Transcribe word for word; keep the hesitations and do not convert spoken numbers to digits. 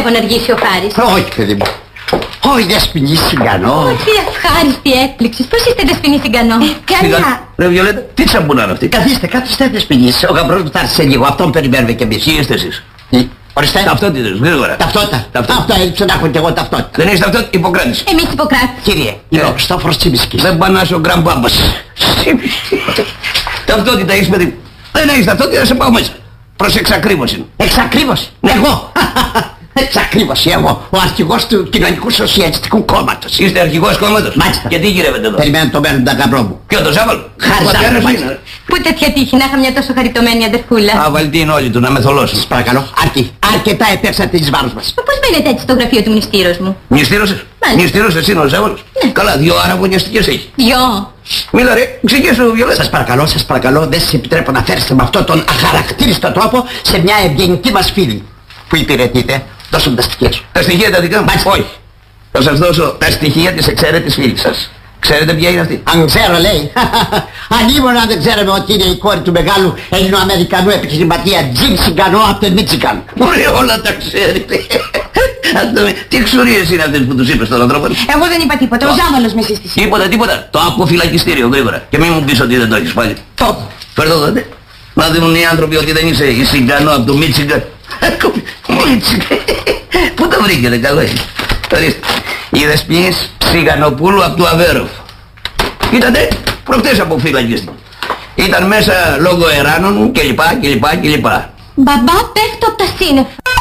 βλέπω να αργήσει ο Χάρης. Όχι, παιδί μου. Όχι, Δεσποινή Σιγκανό. Όχι, ευχάριστη έκπληξη. Πώς είστε, Δεσποινή Σιγκανό? Καλά. Ρε Βιολέτα, τι τσαμπούνα είναι αυτή? Καθίστε, καθίστε, Δεσποινή. Ο γαμπρός μου θα έρθει σε λίγο. Αυτόν περιμένουμε κι εμείς. Ποιοι είστε εσείς? Ορίστε. Ταυτότητες, γρήγορα. Ταυτότητα. Ταυτότητα. Αυτό έλειψε να έχω κι εγώ ταυτότητα. Δεν έχεις ταυτότητα? Υποκράτηση. Εμείς Ιπποκράτης. Κύριε, είμαι ο Χριστόφορος Τσίμισκης. Δεν πανάς ο γκραμπάμπας. Ταυτότητα έχεις, παιδί? Δεν έχεις ταυτότητα, θα σε πάω μέσα. Προς εξακρίβωση. Εξακρίβωση. Εγώ. Εξακρίβωση εγώ. Ο αρχηγός του Κοινωνικού Σοσιαλιστικού Κόμματος. Είστε αρχηγός κόμματος? Μάλιστα. Και τι γυρεύετε εδώ? Περιμένω το μέλλον του γαμπρό μου. Ποιο το Ζάβαλο? Χάρη Ο πατέρας Ζάβαλο, είναι. Πού τέτοια τύχη να είχα μια τόσο χαριτωμένη αδερφούλα. Α, βαλτί είναι όλοι του να με θολώσουν. Σας παρακαλώ, αρκεί. Αρκετά επέξατε εις βάρος μας. Μα πώς μπαίνετε έτσι στο γραφείο του μνηστήρος μου? Μνηστήρωσες? Μάλιστα. Μνηστήρωσες είναι ο Ζάβαλος? Καλά, δυο αραβωνιαστικές έχει. Δυο. Μίλα ρε, ξηγήσου Βιολέτα. Σας παρακαλώ, σας παρακαλώ, δεν σας επιτρέπω να φέρεστε με αυτόν τον αχαρακτήριστο τρόπο σε μια ευγενική μας φίλη. Που υπηρετείτε, δώσε μου τα στοιχεία σου. Τα στοιχεία τα δικά μου? Όχι. Θα σας δώσω τα στοιχεία της εξαίρετης φίλης σας. Ξέρετε ποια είναι αυτή? Αν ξέρω, λέει. Ανήμον αν δεν ξέραμε ότι είναι η κόρη του μεγάλου Ελληνοαμερικανού επιχειρηματία Τζιμ Σιγκανό από το Μίτσικαν. Ωραία, όλα τα ξέρετε. Τι ξουρίες είναι αυτές που τους είπες στον ανθρώπο? Εγώ δεν είπα τίποτα, ο Ζάβαλος με σύστησε. Τίποτα, τίποτα. Το άκου φυλακιστήριο γρήγορα. Και μην μου πεις ότι δεν το έχεις πάλι. Το. Φέρ' το δείτε. Να δίνουν οι άνθρωποι ότι δεν είσαι η Σιγκανό από το Μίτσικαν. Μίτσικαν. Πού το βρήκετε, καλό είναι. Ορίστε. Η Δεσποινής Σιγανοπούλου από του Αβέροφ. Είδατε, προχτές αποφυλακίστηκε. Ήταν μέσα λόγω εράνων κλπ κλπ κλπ. Μπαμπά, πέφτω από τα σύννεφα.